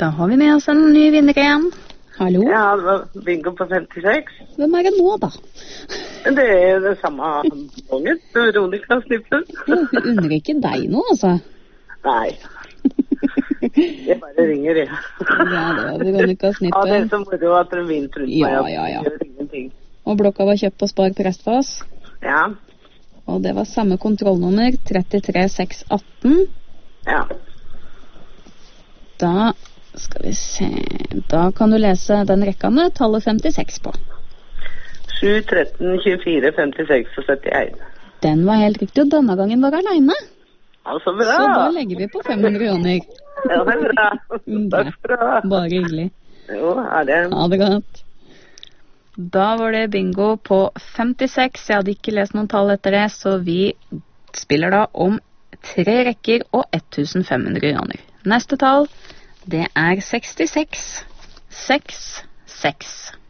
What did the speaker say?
Da har vi med oss en ny vinner igjen. Hallo? Ja, det var bingo på 56. Hvem er det nå, da? Det det samme bongen. Veronica Snippen. Hun unner ikke deg nå, altså. Nei. Jeg bare ringer, jeg. Ja, det var Veronica Ja, det Snippen. så moro at de vinner rundt meg. Ja. Det gjør ingenting. Og blokka var kjøpt på Spar Prestfoss. Ja, Og det var samme kontrollnummer, 33618. ja. Da skal vi se. Da kan du lese den rekka med tallet 56 på. 7, 13, 24, 56 og 71. Den var helt riktig, og denne gangen var jeg alene. Altså bra. Så da legger vi på 500 kroner. Ja, det er bra. Takk skal du ha. Bare hyggelig. Jo, er det. Ha det godt. Da var det bingo på 56. Jeg hadde ikke lest noen tall etter det, så vi spiller da om 3 rekker og 1500 kroner. Neste tall, det er 66. 6, 6.